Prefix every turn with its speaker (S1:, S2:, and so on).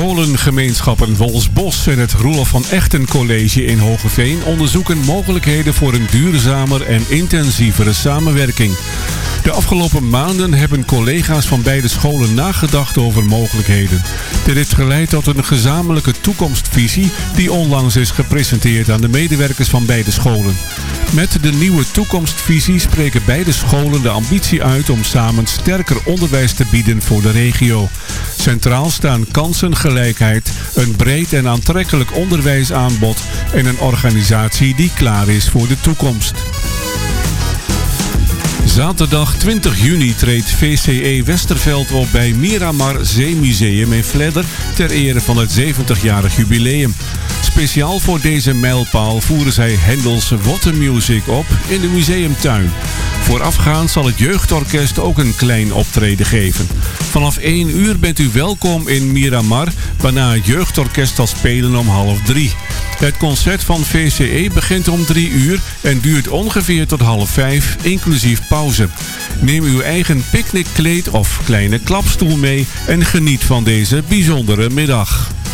S1: Scholengemeenschappen Wolsbos en het Roelof van Echten College in Hoogeveen onderzoeken mogelijkheden voor een duurzamer en intensievere samenwerking. De afgelopen maanden hebben collega's van beide scholen nagedacht over mogelijkheden. Dit heeft geleid tot een gezamenlijke toekomstvisie die onlangs is gepresenteerd aan de medewerkers van beide scholen. Met de nieuwe toekomstvisie spreken beide scholen de ambitie uit om samen sterker onderwijs te bieden voor de regio. Centraal staan kansengelijkheid, een breed en aantrekkelijk onderwijsaanbod en een organisatie die klaar is voor de toekomst. Zaterdag 20 juni treedt VCE Westerveld op bij Miramar Zeemuseum in Vledder ter ere van het 70-jarig jubileum. Speciaal voor deze mijlpaal voeren zij Hendels What a Music op in de museumtuin. Voorafgaand zal het jeugdorkest ook een klein optreden geven. Vanaf 1 uur bent u welkom in Miramar, waarna het jeugdorkest zal spelen om 2:30. Het concert van VCE begint om 3 uur en duurt ongeveer tot 4:30, inclusief pauze. Neem uw eigen picknickkleed of kleine klapstoel mee en geniet van deze bijzondere middag.